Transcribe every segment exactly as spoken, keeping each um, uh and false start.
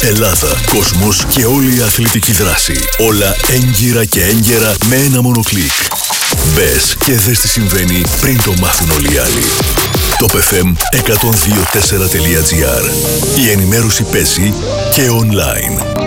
Ελλάδα, κόσμος και όλη η αθλητική δράση. Όλα έγκυρα και έγκαιρα με ένα μόνο κλικ. Μπες και δες τι συμβαίνει πριν το μάθουν όλοι οι άλλοι. Top εφ εμ εκατόν δύο τέσσερα τελεία τζι άρ. Η ενημέρωση παίζει και online.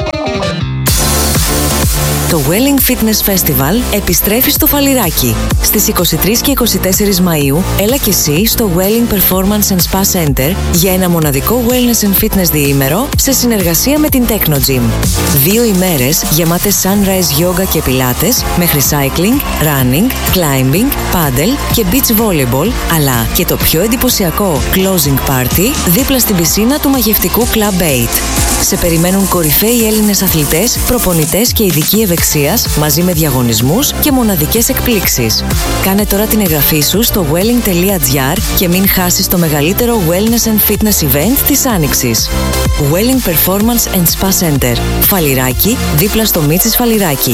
Το Welling Fitness Festival επιστρέφει στο Φαλιράκι. Στις είκοσι τρεις και είκοσι τέσσερις Μαΐου, έλα και εσύ στο Welling Performance and Spa Center για ένα μοναδικό wellness and fitness διήμερο σε συνεργασία με την Techno Gym. Δύο ημέρες γεμάτες sunrise yoga και πιλάτες, μέχρι cycling, running, climbing, paddle και beach volleyball, αλλά και το πιο εντυπωσιακό closing party δίπλα στην πισίνα του μαγευτικού Club eight. Σε περιμένουν κορυφαίοι Έλληνες αθλητές, προπονητές και ειδικοί ευεξίας μαζί με διαγωνισμούς και μοναδικές εκπλήξεις. Κάνε τώρα την εγγραφή σου στο welling τελεία τζι άρ και μην χάσεις το μεγαλύτερο wellness and fitness event της Άνοιξης. Welling Performance and Spa Center. Φαλιράκι, δίπλα στο Μίτσης Φαλιράκι.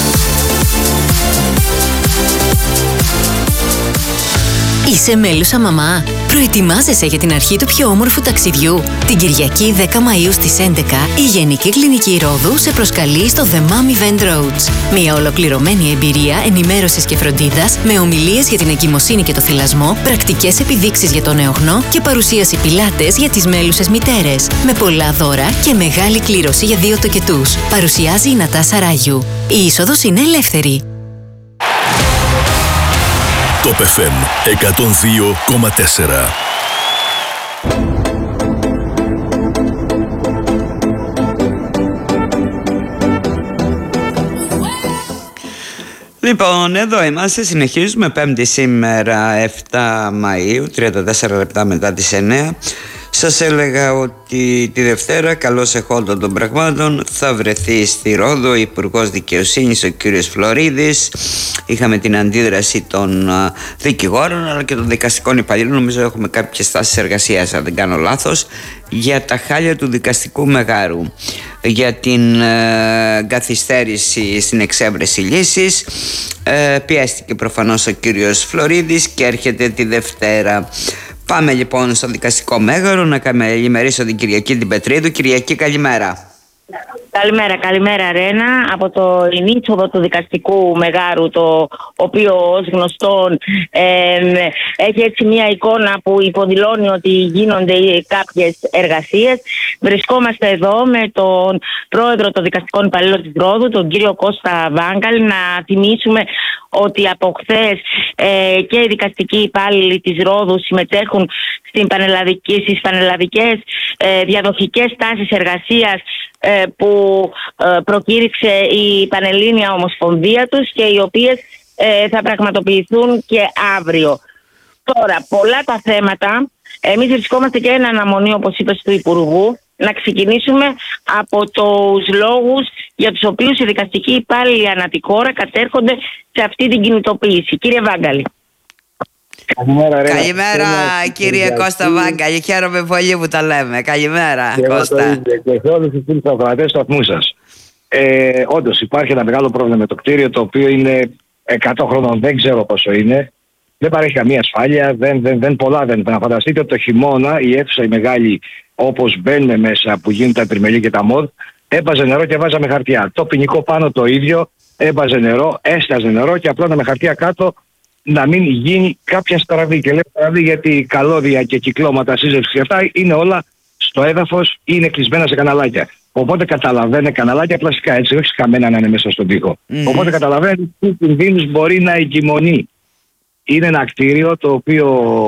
Είσαι μέλουσα μαμά? Προετοιμάζεσαι για την αρχή του πιο όμορφου ταξιδιού? Την Κυριακή δέκα Μαΐου στις έντεκα η Γενική Κλινική Ρόδου σε προσκαλεί στο The Mom Event Rhodes. Μια ολοκληρωμένη εμπειρία ενημέρωσης και φροντίδας με ομιλίες για την εγκυμοσύνη και το θυλασμό, πρακτικές επιδείξεις για τον νεογνώ και παρουσίαση πιλάτες για τις μέλουσες μητέρες. Με πολλά δώρα και μεγάλη κλήρωση για δύο τοκετούς. Παρουσιάζει η Νατάσα Ράγιου. Η είσοδος είναι ελεύθερη. Top εφ εμ εκατόν δύο κόμμα τέσσερα. Λοιπόν, εδώ είμαστε, συνεχίζουμε Πέμπτη σήμερα επτά Μαΐου, τριάντα τέσσερα λεπτά μετά τις εννέα. Σας έλεγα ότι τη Δευτέρα, καλώς εχόντων των πραγμάτων, θα βρεθεί στη Ρόδο ο Υπουργός Δικαιοσύνης, ο κύριος Φλωρίδης. Είχαμε την αντίδραση των δικηγόρων αλλά και των δικαστικών υπαλλήλων. Νομίζω έχουμε κάποιες στάσεις εργασίας, αν δεν κάνω λάθος, για τα χάλια του δικαστικού μεγάρου, για την ε, καθυστέρηση στην εξέβρεση λύσης. Ε, πιέστηκε προφανώς ο κύριος Φλωρίδης και έρχεται τη Δευτέρα. Πάμε λοιπόν στο δικαστικό μέγαρο να καλημερίσω την Κυριακή την Πετρίδου. Κυριακή, καλημέρα. Καλημέρα, καλημέρα Ρένα. Από το ενίτσοδο του δικαστικού μεγάρου, το οποίο ως γνωστόν ε, έχει έτσι μια εικόνα που υποδηλώνει ότι γίνονται κάποιες εργασίες. Βρισκόμαστε εδώ με τον πρόεδρο των δικαστικών υπαλλήλων της Ρόδου, τον κύριο Κώστα Βάγκαλη, να θυμίσουμε ότι από χθες ε, και οι δικαστικοί υπάλληλοι της Ρόδου συμμετέχουν στην πανελλαδική, στις πανελλαδικές ε, διαδοχικές τάσεις εργασίας ε, που ε, προκήρυξε η Πανελλήνια Ομοσπονδία τους και οι οποίες ε, θα πραγματοποιηθούν και αύριο. Τώρα, πολλά τα θέματα. Εμείς βρισκόμαστε και εν αναμονή, όπως είπες, του Υπουργού. Να ξεκινήσουμε από τους λόγους για τους οποίους οι δικαστικοί υπάλληλοι ανά τη χώρα κατέρχονται σε αυτή την κινητοποίηση. Κύριε Βάγκαλη. Καλημέρα, ρε. Καλημέρα κύριε Κώστα Βάγκαλη. Χαίρομαι πολύ που τα λέμε. Καλημέρα, και Κώστα. Και σε όλους τους φίλους ακροατές του σταθμού σας. Ε, όντως υπάρχει ένα μεγάλο πρόβλημα με το κτίριο, το οποίο είναι εκατό χρόνων, δεν ξέρω πόσο είναι. Δεν παρέχει καμία ασφάλεια, δεν, δεν, δεν πολλά δεν. Να φανταστείτε ότι το χειμώνα η αίθουσα η μεγάλη, όπως μπαίνουμε μέσα που γίνουν τα τριμελή και τα μοδ, έβαζε νερό και βάζαμε χαρτιά. Το ποινικό πάνω το ίδιο, έβαζε νερό, έσταζε νερό και απλά με χαρτιά κάτω να μην γίνει κάποια στραβή. Και λέω στραβή γιατί καλώδια και κυκλώματα, σύζευξη και αυτά είναι όλα στο έδαφος ή είναι κλεισμένα σε καναλάκια. Οπότε καταλαβαίνει καναλάκια πλαστικά, έτσι, όχι καμένα να είναι μέσα στον τοίχο. Mm-hmm. Οπότε καταλαβαίνει τι κινδύνους μπορεί να εγκυμονεί. Είναι ένα κτίριο το οποίο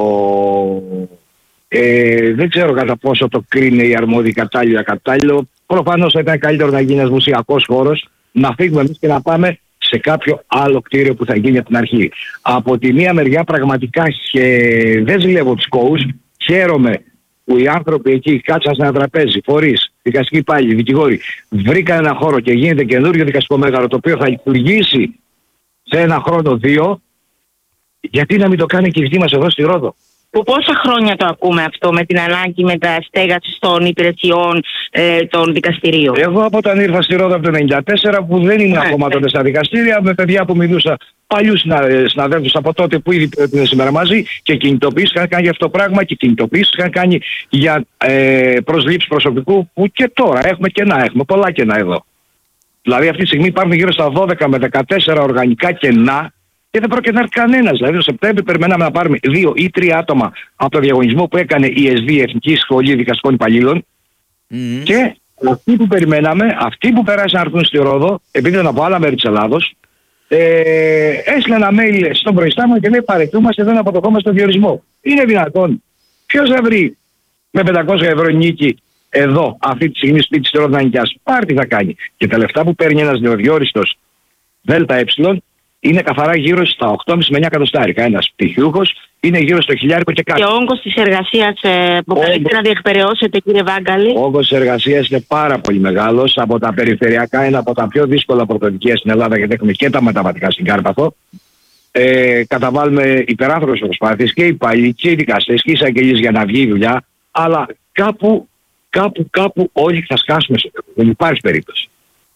ε, δεν ξέρω κατά πόσο το κρίνει η αρμόδια κατάλληλα κατάλληλο. Προφανώς θα ήταν καλύτερο να γίνει ένας μουσιακός χώρος, να φύγουμε εμείς και να πάμε σε κάποιο άλλο κτίριο που θα γίνει από την αρχή. Από τη μία μεριά πραγματικά και δεν ζηλεύω τους κόους, χαίρομαι που οι άνθρωποι εκεί κάτσαν σε ένα τραπέζι, φορείς, δικαστικοί υπάλληλοι, δικηγόροι, βρήκαν ένα χώρο και γίνεται καινούριο δικαστικό μέγαρο το οποίο θα λειτουργήσει σε ένα χρόνο δύο. Γιατί να μην το κάνει και η δική μας εδώ στη Ρόδο. Που πόσα χρόνια το ακούμε αυτό με την ανάγκη μεταστέγασης των υπηρεσιών ε, των δικαστηρίων? Εγώ από όταν ήρθα στη Ρόδο από το χίλια εννιακόσια ενενήντα τέσσερα που δεν ήμουν ακόμα τότε στα δικαστήρια, με παιδιά που μιλούσα παλιούς συναδέλφους από τότε που ήδη είναι σήμερα μαζί και κινητοποιήσεις είχαν κάνει για αυτό το πράγμα και κινητοποιήσεις είχαν κάνει για ε, προσλήψεις προσωπικού που και τώρα έχουμε κενά, έχουμε πολλά κενά εδώ. Δηλαδή αυτή τη στιγμή υπάρχουν γύρω στα δώδεκα με δεκατέσσερα οργανικά κενά και δεν πρόκειται να έρθει κανένας. Δηλαδή το Σεπτέμβριο περιμέναμε να πάρουμε δύο ή τρία άτομα από το διαγωνισμό που έκανε η ΕΣΔ, η Εθνική Σχολή Δικαστικών Υπαλλήλων mm. και αυτοί που περιμέναμε, αυτοί που περάσαν να έρθουν στη Ρόδο, επειδή ήταν από άλλα μέρη της Ελλάδος, ε, έστειλε ένα mail στον προϊστάμενο και λέει παρετούμαστε, δεν αποδεχόμαστε τον διορισμό. Είναι δυνατόν? Ποιος θα βρει με πεντακόσια ευρώ νίκη εδώ, αυτή τη στιγμή σπίτι στη Ρόδο να νοικιάσει? Πάρτι θα κάνει. Και τα λεφτά που παίρνει ένας νεοδιόριστος ΔΕ είναι καθαρά γύρω στα οκτώ κόμμα πέντε με εννιά εκατοστάρικα. Ένας πτυχιούχος είναι γύρω στο χιλιάρικο και κάτι. Και ο όγκος της εργασίας ε, που καλύτερα να διεκπεραιώσετε, κύριε Βάγκαλη? Ο όγκος της εργασίας είναι πάρα πολύ μεγάλος. Από τα περιφερειακά είναι από τα πιο δύσκολα πρωτοδικεία στην Ελλάδα, γιατί έχουμε και τα μεταβατικά στην Κάρπαθο. Ε, καταβάλουμε υπεράνθρωπες προσπάθειες και οι υπάλληλοι και οι δικαστές και οι εισαγγελίες για να βγει η δουλειά. Αλλά κάπου, κάπου, κάπου όλοι θα σκάσουμε σε αυτό. Δεν υπάρχει περίπτωση.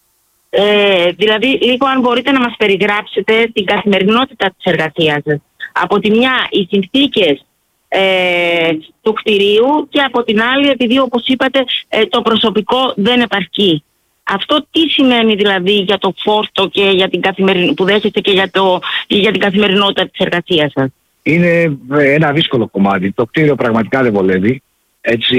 Ε, δηλαδή, λίγο αν μπορείτε να μας περιγράψετε την καθημερινότητα της εργασίας σας. Από τη μια, οι συνθήκες ε, του κτηρίου και από την άλλη, επειδή όπως είπατε, ε, το προσωπικό δεν επαρκεί. Αυτό τι σημαίνει δηλαδή για το φόρτο και για την καθημεριν... που δέχεστε και για, το... για την καθημερινότητα της εργασίας σας? Είναι ένα δύσκολο κομμάτι. Το κτίριο πραγματικά δεν βολεύει. Έτσι,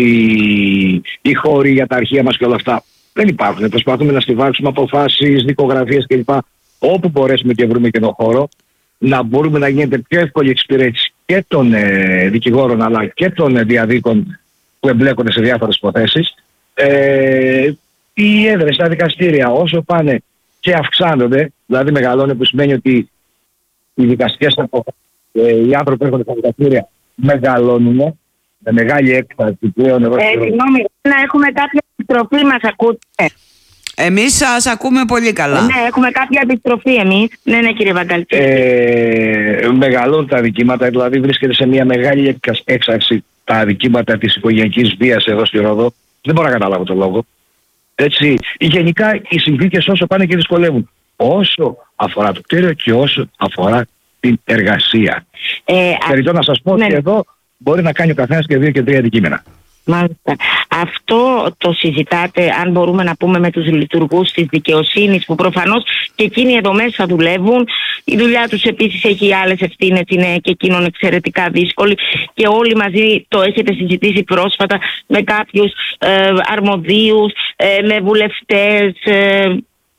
οι χώροι για τα αρχεία μας και όλα αυτά δεν υπάρχουν. Προσπαθούμε να στιβάξουμε αποφάσεις, δικογραφίες κλπ. Όπου μπορέσουμε και βρούμε και τον χώρο, να μπορούμε να γίνεται πιο εύκολη εξυπηρέτηση και των ε, δικηγόρων αλλά και των ε, διαδίκων που εμπλέκονται σε διάφορες υποθέσεις. Ε, οι έδρες στα δικαστήρια όσο πάνε και αυξάνονται, δηλαδή μεγαλώνουν, που σημαίνει ότι οι δικαστικές αποφάσεις, ε, οι άνθρωποι που έρχονται στα δικαστήρια μεγαλώνουν με μεγάλη έκταση πλέον. Ε, συγγνώμη, να έχουμε κάποια επιστροφή, μας ακούτε? Εμείς σας ακούμε πολύ καλά. Ναι, έχουμε κάποια επιστροφή εμείς. Ναι, ναι, κύριε Βαγκάλη. Ε, μεγαλώνουν τα δικήματα, δηλαδή βρίσκεται σε μια μεγάλη έξαρση τα δικήματα της οικογενειακής βίας εδώ στη Ρόδο. Δεν μπορώ να καταλάβω τον λόγο. Έτσι, γενικά οι συνθήκες όσο πάνε και δυσκολεύουν. Όσο αφορά το κτίριο και όσο αφορά την εργασία. Ε, Περιτώ να σας πω ναι. ότι εδώ μπορεί να κάνει ο καθένας και δύο και τρία αντικείμενα. Μάλιστα. Αυτό το συζητάτε, αν μπορούμε να πούμε, με τους λειτουργούς της δικαιοσύνης, που προφανώς και εκείνοι εδώ μέσα δουλεύουν. Η δουλειά τους επίσης έχει άλλες ευθύνες, είναι και εκείνων εξαιρετικά δύσκολη και όλοι μαζί το έχετε συζητήσει πρόσφατα με κάποιους ε, αρμοδίους, ε, με βουλευτές? Ε,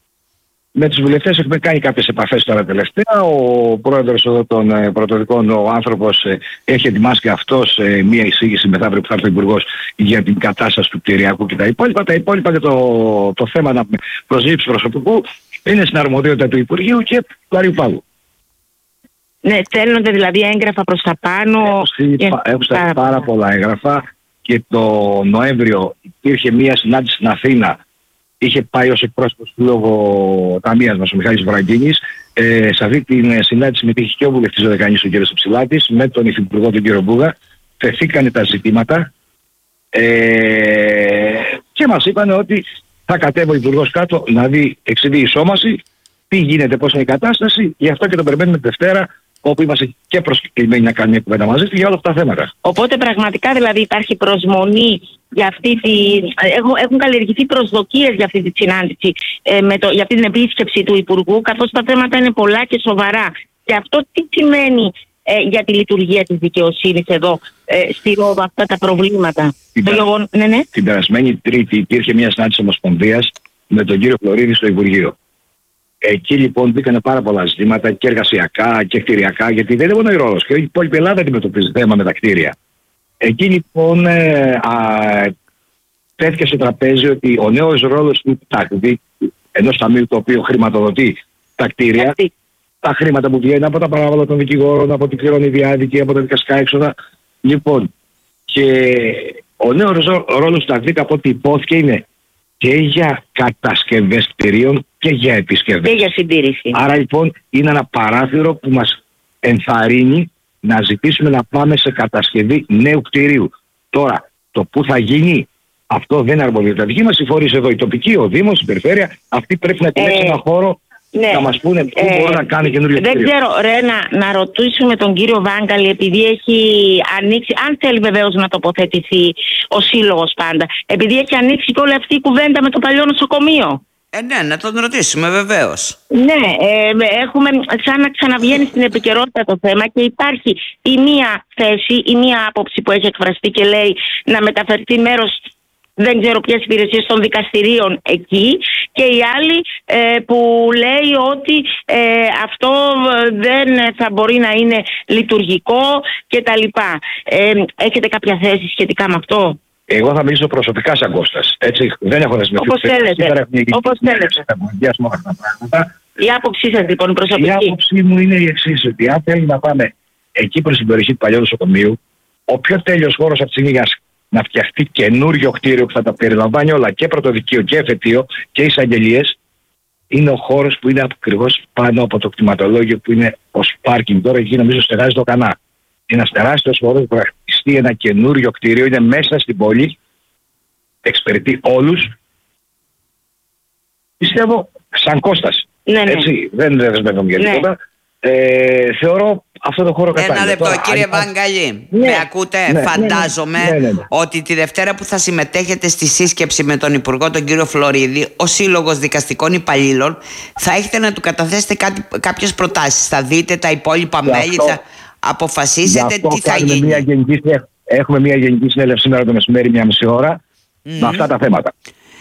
Με τους βουλευτές έχουμε κάνει κάποιες επαφές τώρα τελευταία. Ο πρόεδρος εδώ των ε, πρωτοδικών, ο άνθρωπος, ε, έχει ετοιμάσει και αυτός ε, μία εισήγηση μετά που θα έρθει ο Υπουργός για την κατάσταση του κτηριακού και τα υπόλοιπα. Τα υπόλοιπα και το, το θέμα να προσλήψει προσωπικού είναι στην αρμοδιότητα του Υπουργείου και του Αριού Πάγου. Ναι, στέλνονται δηλαδή έγγραφα προς τα πάνω. Έχω στείλει πάρα, πάρα πολλά έγγραφα και το Νοέμβριο υπήρχε μία συνάντηση στην Αθήνα. Είχε πάει ως εκπρόσωπος του Λόγου Ταμείας μας ο Μιχάλης Βραγκίνης. Ε, σε αυτή την συνάντηση συμμετείχε και ο βουλευτής Δωδεκανής ο κ. Ψηλάτης με τον Υφυπουργό τον κ. Μπούγα. Θεθήκανε τα ζητήματα ε, και μας είπαν ότι θα κατέβει ο Υπουργός κάτω να δει εξειδεί η σώμαση, τι γίνεται, πώς είναι η κατάσταση. Γι' αυτό και τον περιμένουμε Δευτέρα, όπου είμαστε και προσκεκλημένοι να κάνουμε μια κουβέντα μαζί του για όλα αυτά τα θέματα. Οπότε πραγματικά δηλαδή υπάρχει προσμονή για αυτή τη... Έχουν, έχουν καλλιεργηθεί προσδοκίες για αυτή τη συνάντηση, ε, με το, για αυτή την επίσκεψη του Υπουργού, καθώς τα θέματα είναι πολλά και σοβαρά. Και αυτό τι σημαίνει ε, για τη λειτουργία της δικαιοσύνης εδώ ε, στη Ρόδο, αυτά τα προβλήματα? Την, το λόγο, ναι, ναι. την περασμένη Τρίτη υπήρχε μια συνάντηση Ομοσπονδίας με τον κύριο Φλωρίδη στο Υπουργείο. Εκεί λοιπόν μπήκαν πάρα πολλά ζητήματα και εργασιακά και κτηριακά, γιατί δεν είναι μόνο η Ρόδος και η υπόλοιπη Ελλάδα αντιμετωπίζει θέμα με τα κτίρια. Εκεί λοιπόν ε, α, τέθηκε στο τραπέζι ότι ο νέος ρόλος του ΤΑΚΔΙ, ενός ταμείου το οποίο χρηματοδοτεί τα κτίρια, τα χρήματα που βγαίνουν από τα παράβολα των δικηγόρων, από την πληρώνει διάδικη, από τα δικαστικά έξοδα. Λοιπόν, και ο νέος ρόλος του ΤΑΚΔΙ, από ό,τι υπόθηκε, είναι και για κατασκευές κτηρίων και για επισκευές. Και για συντήρηση. Άρα λοιπόν είναι ένα παράθυρο που μας ενθαρρύνει να ζητήσουμε να πάμε σε κατασκευή νέου κτηρίου. Τώρα, το που θα γίνει, αυτό δεν είναι αρμοδιότητα δική μας. Οι φορείς εδώ, η τοπική, ο Δήμος, η Περιφέρεια, αυτοί πρέπει να επιλέξουν ε... ένα χώρο Ναι. Να μας πούνε πού Ε, μπορεί να κάνει καινούριο Δεν κτίριο. ξέρω, ρε, να, να ρωτήσουμε τον κύριο Βάγκαλη, επειδή έχει ανοίξει, αν θέλει βεβαίως να τοποθετηθεί ο σύλλογος πάντα, επειδή έχει ανοίξει και όλη αυτή η κουβέντα με το παλιό νοσοκομείο. Ε, ναι, να τον ρωτήσουμε βεβαίως. Ναι, ε, έχουμε σαν να ξαναβγαίνει στην επικαιρότητα το θέμα και υπάρχει η μία θέση, η μία άποψη που έχει εκφραστεί και λέει να μεταφερθεί μέρος, δεν ξέρω ποιες υπηρεσίες, των δικαστηρίων εκεί, και η άλλη ε, που λέει ότι ε, αυτό δεν θα μπορεί να είναι λειτουργικό κτλ. Ε, έχετε κάποια θέση σχετικά με αυτό? Εγώ θα μιλήσω προσωπικά σαν Κώστας. Έτσι, δεν έχω δεσμευτεί. Όπως θέλετε. Όπως θέλετε. Η άποψή σας λοιπόν, η προσωπική. Η άποψή μου είναι η εξής, ότι αν θέλει να πάμε εκεί προς την περιοχή του παλιού νοσοκομείου, ο πιο τέλειος χώρος από τη στιγμή για να φτιαχτεί καινούριο κτίριο που θα τα περιλαμβάνει όλα, και πρωτοδικείο και εφετείο και εισαγγελίες, είναι ο χώρος που είναι ακριβώς πάνω από το κτηματολόγιο, που είναι ως πάρκινγκ. Τώρα εκεί νομίζω στεγάζει το Κανά. Είναι ένας τεράστιος χώρος που θα χτιστεί ένα καινούριο κτίριο, είναι μέσα στην πόλη, εξυπηρετεί όλους. Πιστεύω, σαν Κώστας. Ναι, ναι. Έτσι, δεν δεσμεύομαι για Ναι. τίποτα. Ε, θεωρώ αυτό το χώρο κατάλληλο. Ένα λεπτό, Τώρα, κύριε αν- Βάγκαλη. Ναι, Με ακούτε? ναι, ναι, Φαντάζομαι ναι, ναι, ναι. ότι τη Δευτέρα που θα συμμετέχετε στη σύσκεψη με τον Υπουργό, τον κύριο Φλωρίδη, ο Σύλλογος Δικαστικών Υπαλλήλων, θα έχετε να του καταθέσετε κάτι, κάποιες προτάσεις. Θα δείτε τα υπόλοιπα Γι' μέλη, αυτό- θα αποφασίσετε Γι' αυτό τι θα κάνουμε γίνει. Μια γενική, έχουμε μια γενική συνέλευση σήμερα το μεσημέρι, μια μισή ώρα, με αυτά τα θέματα.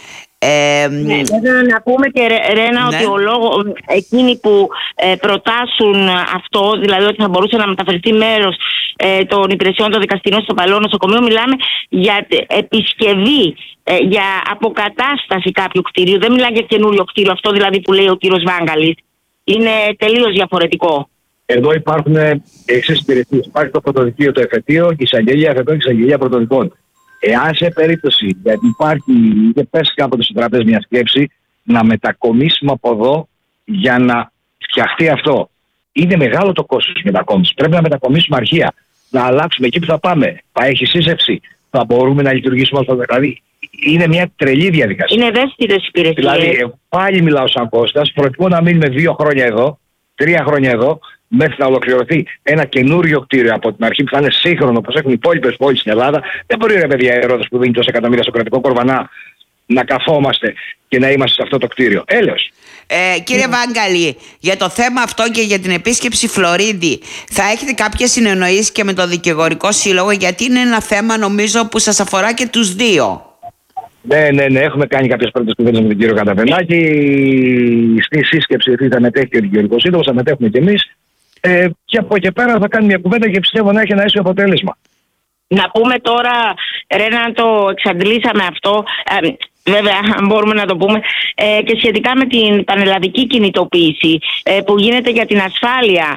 Ε, Ναι, βέβαια να πούμε και Ρε- Ρένα, Ναι. ότι ο λόγο, εκείνοι που ε, προτάσουν αυτό, δηλαδή ότι θα μπορούσε να μεταφερθεί μέρος ε, των υπηρεσιών των δικαστηρίων στο παλαιό νοσοκομείο, μιλάμε για ε, επισκευή, ε, για αποκατάσταση κάποιου κτίριου. Δεν μιλάμε για καινούριο κτίριο, αυτό δηλαδή που λέει ο κύριος Βάγκαλης. Είναι τελείως διαφορετικό. Εδώ υπάρχουν εξής υπηρεσίες. Υπάρχει το πρωτοδικείο, το εφετείο, η εισαγγελία εφετών και η εισαγγελία πρωτοδικών. Εάν σε περίπτωση, γιατί υπάρχει, είχε πέσει κάποτε στο τραπέζι μια σκέψη, να μετακομίσουμε από εδώ για να φτιαχτεί αυτό. Είναι μεγάλο το κόστος της μετακόμισης. Πρέπει να μετακομίσουμε αρχεία, να αλλάξουμε εκεί που θα πάμε. Θα έχει σύζευση, θα μπορούμε να λειτουργήσουμε αυτό. Δηλαδή, είναι μια τρελή διαδικασία. Είναι ευαίσθητες υπηρεσίες. Δηλαδή, ε, πάλι μιλάω σαν Κώστας, προτιμώ να μείνουμε δύο χρόνια εδώ, τρία χρόνια εδώ, μέχρι να ολοκληρωθεί ένα καινούριο κτίριο από την αρχή που θα είναι σύγχρονο, όπως έχουν οι υπόλοιπες πόλεις στην Ελλάδα. Δεν μπορεί, ρε παιδιά, η Ρόδος που δίνει τόσα εκατομμύρια στο κρατικό κορβανά, να καθόμαστε και να είμαστε σε αυτό το κτίριο. Έλεος. Ε, κύριε Βάγκαλη, για το θέμα αυτό και για την επίσκεψη Φλωρίδη, θα έχετε κάποιες συνεννοήσεις και με το Δικηγορικό Σύλλογο, γιατί είναι ένα θέμα νομίζω που σας αφορά και τους δύο. Ναι, ναι, ναι, έχουμε κάνει κάποιες πρώτες κουβέντες με τον κύριο Καταβενάκη. Στη σύσκεψη αυτή θα μετέχει και ο Δικηγορικός Σύλλογος, θα μετέχουμε κι εμείς. Ε, και από εκεί πέρα θα κάνουμε μια κουβέντα και πιστεύω να έχει ένα αίσιο αποτέλεσμα. Να πούμε τώρα, Ρένα, να το εξαντλήσαμε αυτό, ε, βέβαια αν μπορούμε να το πούμε, ε, και σχετικά με την πανελλαδική κινητοποίηση ε, που γίνεται για την ασφάλεια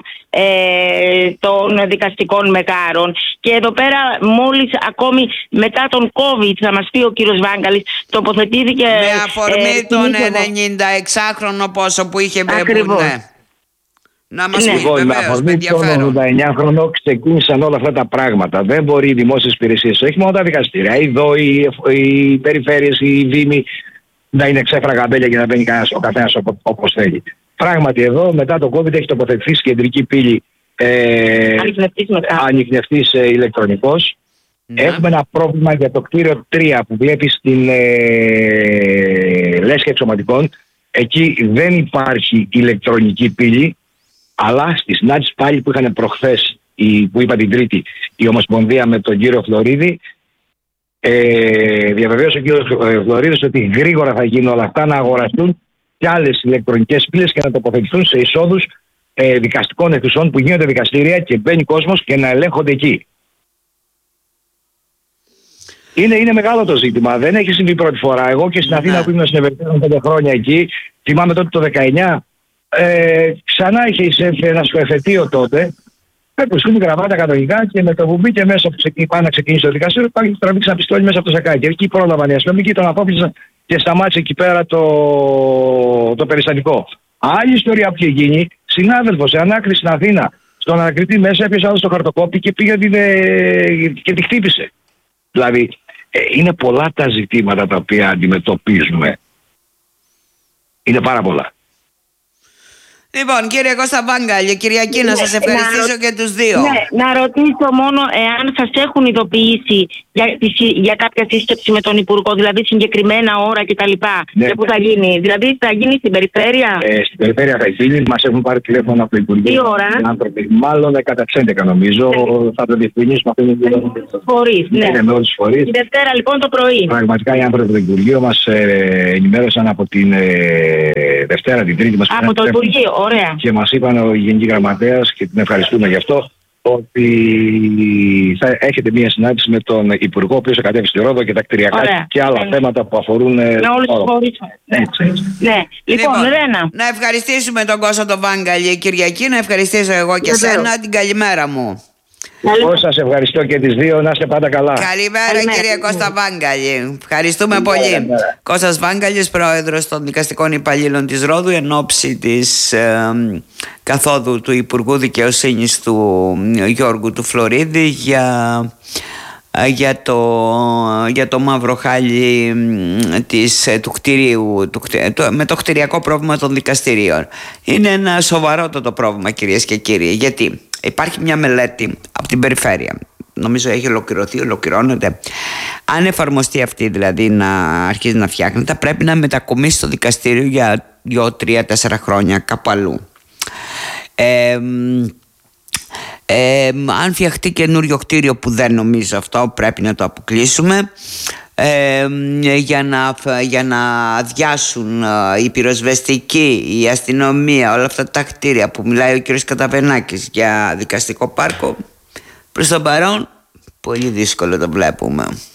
ε, των δικαστικών μεγάρων. Και εδώ πέρα μόλις ακόμη μετά τον COVID, θα μας πει ο κύριος Βάγκαλης, τοποθετήθηκε... Με αφορμή ε, τον την είσοδο. ενενηνταεξάχρονο πόσο που είχε Ακριβώς. ναι. Να μας Ναι. πει Λοιπόν, με βεβαίως, με αφορμή τον ενδιαφέρον. ογδόντα ξεκίνησαν όλα αυτά τα πράγματα. Δεν μπορεί οι δημόσιες υπηρεσίες, όχι μόνο τα δικαστήρια, οι ΔΟΗ, οι, οι περιφέρειες, οι δήμοι, να είναι ξέφρα γαμπέλια και να μπαίνει κανένας, ο καθένας όπως θέλει. Πράγματι εδώ μετά το COVID έχει τοποθετηθεί στην κεντρική πύλη ε, Ανιχνευτής μετά. ανιχνευτής ε, ηλεκτρονικός. Ναι. Έχουμε ένα πρόβλημα για το κτίριο τρία που βλέπει στην ε, Λέσχη Εξωματικών. Εκεί δεν υπάρχει ηλεκτρονική πύλη, αλλά στη συνάντηση πάλι που είχαν προχθές, η, που είπα την Τρίτη, η Ομοσπονδία με τον κύριο Φλωρίδη, ε, διαβεβαίωσε ο κύριος Φλωρίδης ότι γρήγορα θα γίνουν όλα αυτά, να αγοραστούν και άλλες ηλεκτρονικές πύλες και να τοποθετηθούν σε εισόδους ε, δικαστικών αιθουσών που γίνονται δικαστήρια και μπαίνει κόσμος και να ελέγχονται εκεί. Είναι, είναι μεγάλο το ζήτημα. Δεν έχει συμβεί πρώτη φορά. Εγώ και στην Ναι. Αθήνα που ήμουν συνευερθένων πέντε χρόνια εκεί, θυμάμαι τότε το δεκαεννιά, ε, ξανά είχε εισέλθει ένα στο εφετείο τότε. Που σκύνει γραβάτα κανονικά και με το που μπήκε μέσα που ξεκι... πάει να ξεκινήσει το δικαστήριο, πάει να τραβήξει ένα πιστόλι μέσα από το σακάκι. Εκεί πρόλαβαν οι αστυνομικοί, τον απόκλεισαν και σταμάτησε εκεί πέρα το, το περιστατικό. Άλλη ιστορία που είχε γίνει, συνάδελφος σε ανάκριση στην Αθήνα, στον ανακριτή μέσα, έπιασε άλλο στο χαρτοκόπη και πήγε την, ε, και τη χτύπησε. Δηλαδή, ε, είναι πολλά τα ζητήματα τα οποία αντιμετωπίζουμε. Είναι πάρα πολλά. Λοιπόν, κύριε Κώστα Βάγκαλη, Κυριακή, να σας ευχαριστήσω να, και τους δύο. Ναι, να ρωτήσω μόνο εάν σας έχουν ειδοποιήσει για, για κάποια σύσκεψη με τον Υπουργό, δηλαδή συγκεκριμένα ώρα κτλ. Ναι. Και που θα γίνει. Δηλαδή θα γίνει στην περιφέρεια. Ε, στην περιφέρεια θα γίνει, μας έχουν πάρει τηλέφωνο από το Υπουργείο. Τι ώρα? Οι άνθρωποι, μάλλον κατά τις έντεκα νομίζω, ναι. Θα το διευκρινίσουμε αυτό. Με όλους τους φορείς, ναι. Ναι, με όλους τους φορείς. Τη Δευτέρα λοιπόν το πρωί. Πραγματικά οι άνθρωποι του Υπουργείου μας ε, ενημέρωσαν από την ε, Δευτέρα, την Τρίτη μας. Από το Υπουργείο, ωραία. Και μας είπαν ο Γενική Γραμματέας, και την ευχαριστούμε γι' αυτό, ότι θα έχετε μία συνάντηση με τον Υπουργό, ο οποίος θα κατέβει στη Ρόδο, και τα κτηριακά ωραία. Και άλλα ναι. θέματα που αφορούν. Με όλους τους φορείς. Ναι. ναι. Λοιπόν, λοιπόν Ρένα. να ευχαριστήσουμε τον Κώστα τον Βάγκαλη, Κυριακή, να ευχαριστήσω εγώ και εσένα. Την καλημέρα μου. Εγώ σας ευχαριστώ και τις δύο, να είστε πάντα καλά. Καλημέρα, Καλημέρα. κύριε Κώστα Βάγκαλη. Ευχαριστούμε Καλημέρα, πολύ. καλημέρα. Κώστας Βάγκαλης, πρόεδρος των δικαστικών υπαλλήλων της Ρόδου, εν ώψη της ε, καθόδου του Υπουργού Δικαιοσύνης του Γιώργου του Φλωρίδη για, για, το, για το μαύρο χάλι της, του κτηρίου, του, το, με το κτηριακό πρόβλημα των δικαστηρίων. Είναι ένα σοβαρότατο πρόβλημα, κυρίες και κύριοι, γιατί υπάρχει μια μελέτη από την περιφέρεια, νομίζω έχει ολοκληρωθεί, ολοκληρώνεται. Αν εφαρμοστεί αυτή, δηλαδή να αρχίσει να φτιάχνεται, πρέπει να μετακομίσει στο δικαστήριο για δύο, τρία, τέσσερα χρόνια κάπου αλλού. Ε, ε, αν φτιαχτεί καινούριο κτίριο, που δεν νομίζω αυτό, πρέπει να το αποκλείσουμε, ε, για, να, για να αδειάσουν οι πυροσβεστικοί, η αστυνομία, όλα αυτά τα κτίρια που μιλάει ο κ. Καταβενάκης για δικαστικό πάρκο, προς τον παρόν πολύ δύσκολο το βλέπουμε.